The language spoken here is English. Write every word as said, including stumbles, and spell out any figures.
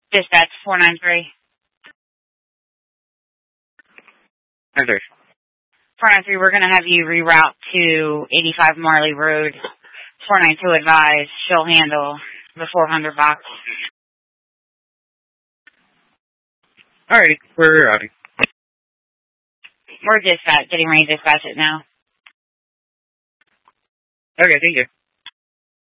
Dispatch four nine three. Okay. four nine three, we're going to have you reroute to eighty-five Marley Road. four nine two advise, she'll handle the four hundred box. Alright, we're routing. We're dispatch, getting ready to dispatch it now. Okay, thank you.